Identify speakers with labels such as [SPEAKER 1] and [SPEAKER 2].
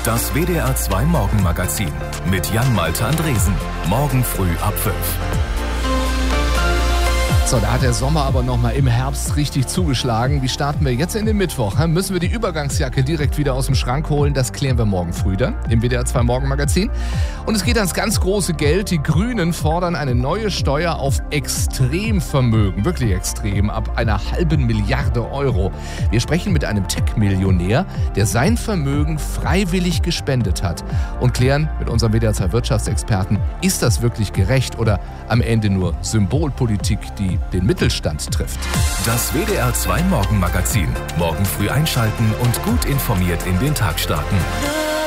[SPEAKER 1] Das WDR 2 Morgenmagazin mit Jan-Malte Andresen. Morgen früh ab 5.
[SPEAKER 2] So, da hat der Sommer aber nochmal im Herbst richtig zugeschlagen. Wie starten wir jetzt in den Mittwoch? Müssen wir die Übergangsjacke direkt wieder aus dem Schrank holen? Das klären wir morgen früh dann im WDR 2 Morgenmagazin. Und es geht ans ganz große Geld. Die Grünen fordern eine neue Steuer auf Extremvermögen. Wirklich extrem. Ab einer halben Milliarde Euro. Wir sprechen mit einem Tech-Millionär, der sein Vermögen freiwillig gespendet hat. Und klären mit unserem WDR 2 Wirtschaftsexperten, ist das wirklich gerecht oder am Ende nur Symbolpolitik, die den Mittelstand trifft.
[SPEAKER 1] Das WDR 2 Morgenmagazin. Morgen früh einschalten und gut informiert in den Tag starten.